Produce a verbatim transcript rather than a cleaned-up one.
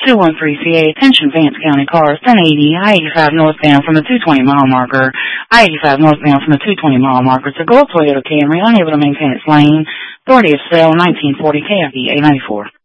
two one three C A, attention Vance County cars, ten eighty, I eighty-five northbound from the two twenty mile marker, I eighty-five northbound from the two twenty mile marker to Gold Toyota Camry, unable to maintain its lane, authority of sale, nineteen forty K F D A ninety-four.